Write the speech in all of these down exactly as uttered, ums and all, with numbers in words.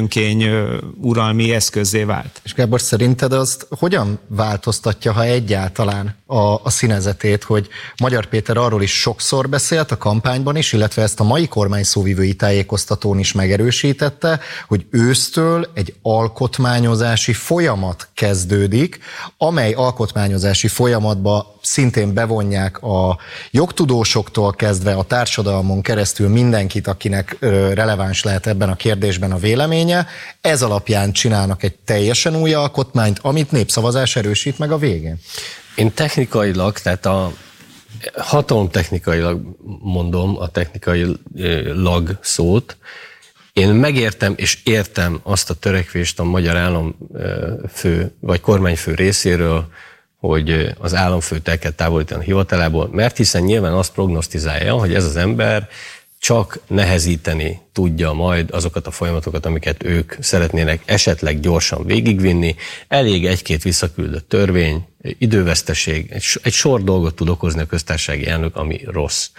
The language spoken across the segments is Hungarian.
önkény uralmi eszközzé vált. És Gábor, szerinted azt hogyan változtatja, ha egyáltalán a, a színezetét, hogy Magyar Péter arról is sokszor beszélt a kampányban is, illetve ezt a mai kormány szóvivői tájékoztatón is megerősítette, hogy ősztől egy alkotmányozási folyamat kezdődik, amely alkotmányozási folyamatba szintén bevonják a jogtudósoktól kezdve a társadalmon keresztül mindenkit, akinek releváns lehet ebben a kérdésben a véleménye. Ez alapján csinálnak egy teljesen új alkotmányt, amit népszavazás erősít meg a végén. Én technikailag, tehát a hatalomtechnikailag mondom a technikailag szót, én megértem és értem azt a törekvést a magyar államfő vagy kormányfő részéről, hogy az államfőt el kell távolítani a hivatalából, mert hiszen nyilván azt prognosztizálja, hogy ez az ember csak nehezíteni tudja majd azokat a folyamatokat, amiket ők szeretnének esetleg gyorsan végigvinni. Elég egy-két visszaküldött törvény, időveszteség, egy, egy sor dolgot tud okozni a köztársasági elnök, ami rossz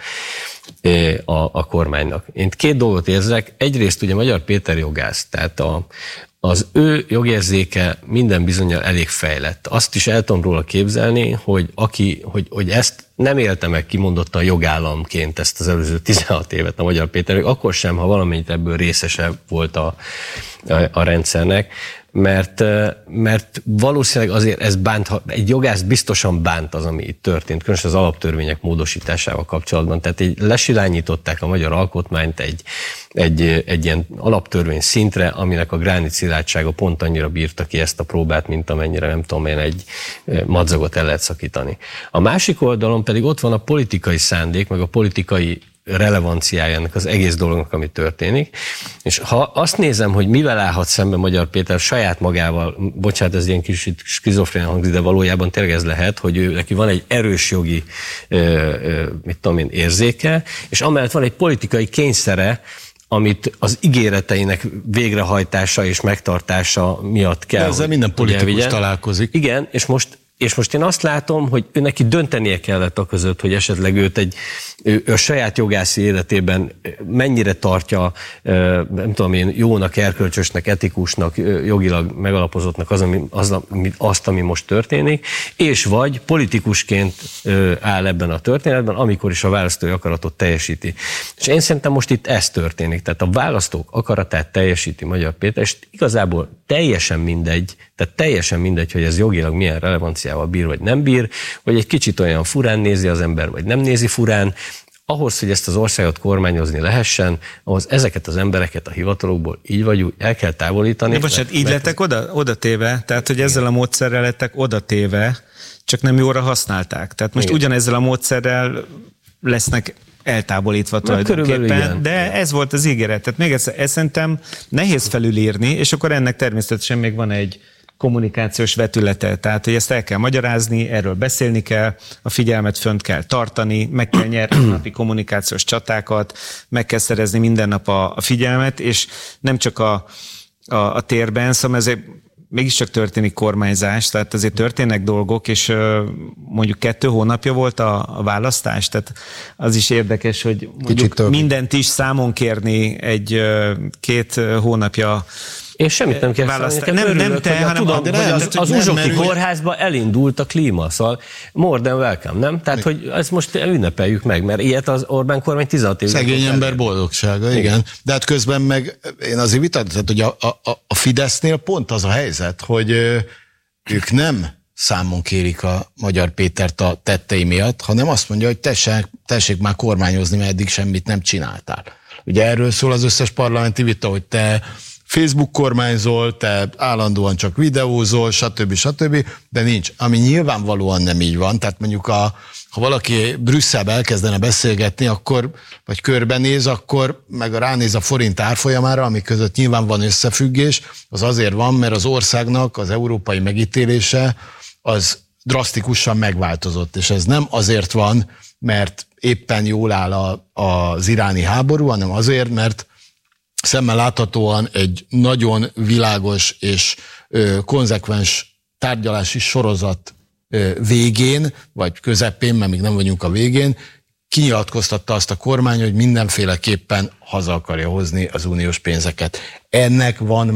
a, a kormánynak. Én két dolgot érzek. Egyrészt ugye Magyar Péter jogász, tehát a, az ő jogérzéke minden bizonnyal elég fejlett. Azt is el tudom róla képzelni, hogy, aki, hogy, hogy ezt nem élte meg kimondottan jogállamként ezt az előző tizenhat évet a Magyar Péter, akkor sem, ha valamennyit ebből részese volt a, a, a rendszernek, mert, mert valószínűleg azért ez bánt, egy jogász biztosan bánt az, ami itt történt, különösen az alaptörvények módosításával kapcsolatban. Tehát így lesilányították a magyar alkotmányt egy, egy, egy ilyen alaptörvény szintre, aminek a gránit szilárdsága pont annyira bírta ki ezt a próbát, mint amennyire nem tudom én egy madzagot el lehet szakítani. A másik oldalon pedig ott van a politikai szándék, meg a politikai relevanciája ennek az egész dolognak, ami történik. És ha azt nézem, hogy mivel állhat szembe Magyar Péter saját magával, bocsánat, ez ilyen kicsit skizofrén hangzik, de valójában tényleg ez lehet, hogy ő, neki van egy erős jogi ö, ö, mit tudom én, érzéke, és amellett van egy politikai kényszere, amit az ígéreteinek végrehajtása és megtartása miatt kell. De ezzel minden politikus találkozik. Igen, és most És most én azt látom, hogy ő neki döntenie kellett a között, hogy esetleg őt egy ő, ő a saját jogászi életében mennyire tartja, nem tudom én, jónak, erkölcsösnek, etikusnak, jogilag megalapozottnak az, ami, az, azt, ami most történik, és vagy politikusként áll ebben a történetben, amikor is a választói akaratot teljesíti. És én szerintem most itt ez történik, tehát a választók akaratát teljesíti Magyar Péter, és igazából teljesen mindegy, tehát teljesen mindegy, hogy ez jogilag milyen relevanciával bír, vagy nem bír, vagy egy kicsit olyan furán nézi az ember, vagy nem nézi furán. Ahhoz, hogy ezt az országot kormányozni lehessen, ahhoz ezeket az embereket a hivatalokból így vagy úgy el kell távolítani. De bocsánat, így lettek oda, oda téve, tehát hogy ezzel a módszerrel lettek oda téve, csak nem jóra használták. Tehát most igen, ugyanezzel a módszerrel lesznek eltávolítva tulajdonképpen, de ez volt az ígéret. Tehát még ezt, ezt szerintem nehéz felülírni, és akkor ennek természetesen még van egy kommunikációs vetülete, tehát hogy ezt el kell magyarázni, erről beszélni kell, a figyelmet fönt kell tartani, meg kell nyerni napi kommunikációs csatákat, meg kell szerezni minden nap a, a figyelmet, és nem csak a, a, a térben, szóval ezért mégiscsak történik kormányzás, tehát azért történnek dolgok, és mondjuk kettő hónapja volt a, a választás, tehát az is érdekes, hogy mondjuk mindent is számon kérni egy két hónapja. És semmit nem kell választani. Nem, örülök, nem te, hogy, hanem tudom, nem, hogy az, az Uzsoki kórházba elindult a klíma, szóval more than welcome, nem? Tehát, hogy ezt most ünnepeljük meg, mert ilyet az Orbán kormány tizenhat évig. Szegény ember boldogsága, igen. igen. De hát közben meg én azért vitatkozom, hogy a, a, a Fidesznél pont az a helyzet, hogy ők nem számon kérik a Magyar Pétert a tettei miatt, hanem azt mondja, hogy tessék, tessék már kormányozni, mert eddig semmit nem csináltál. Ugye erről szól az összes parlamenti vita, hogy te Facebook kormányzol, te állandóan csak videózol, stb. stb., de nincs. Ami nyilvánvalóan nem így van, tehát mondjuk a, ha valaki Brüsszelbe elkezdene beszélgetni, akkor, vagy körbenéz, akkor meg ránéz a forint árfolyamára, ami között nyilván van összefüggés, az azért van, mert az országnak az európai megítélése az drasztikusan megváltozott, és ez nem azért van, mert éppen jól áll a, az iráni háború, hanem azért, mert szemmel láthatóan egy nagyon világos és ö, konzekvens tárgyalási sorozat ö, végén, vagy közepén, mert még nem vagyunk a végén, kinyilatkoztatta azt a kormány, hogy mindenféleképpen haza akarja hozni az uniós pénzeket. Ennek van